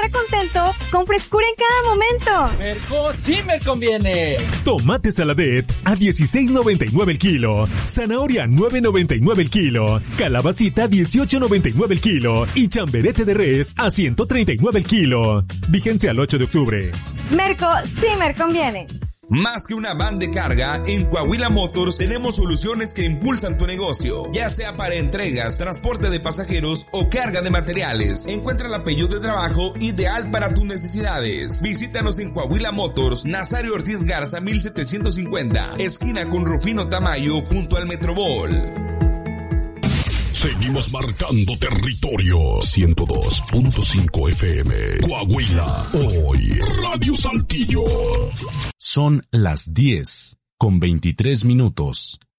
cierra contento con frescura en cada momento. Merco sí me conviene. Tomate Saladet a $16.99 el kilo. Zanahoria 9.99 el kilo. Calabacita 18.99 el kilo. Y chamberete de res a $139 el kilo. Vigencia al 8 de octubre. Merco sí me conviene. Más que una van de carga, en Coahuila Motors tenemos soluciones que impulsan tu negocio, ya sea para entregas, transporte de pasajeros o carga de materiales. Encuentra el apellido de trabajo ideal para tus necesidades. Visítanos en Coahuila Motors, Nazario Ortiz Garza 1750, esquina con Rufino Tamayo junto al Metrobol. Seguimos marcando territorio. 102.5 FM. Coahuila. Hoy. Radio Saltillo. Son las 10:23.